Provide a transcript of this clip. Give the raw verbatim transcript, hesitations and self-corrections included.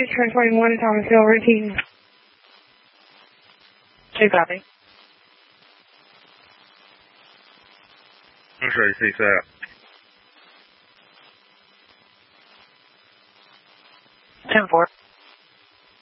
Cruise, ten forty-one, Thomasville, routine. Two copy. I'm sure you see that. ten four.